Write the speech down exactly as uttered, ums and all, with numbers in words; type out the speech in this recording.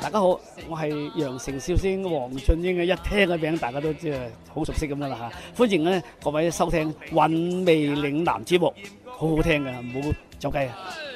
大家好，我係羊城笑星黃俊英嘅，一聽嘅名大家都即係好熟悉咁樣啦嚇。歡迎咧各位收聽《韻味嶺南》節目，好好聽嘅，唔好走雞啊！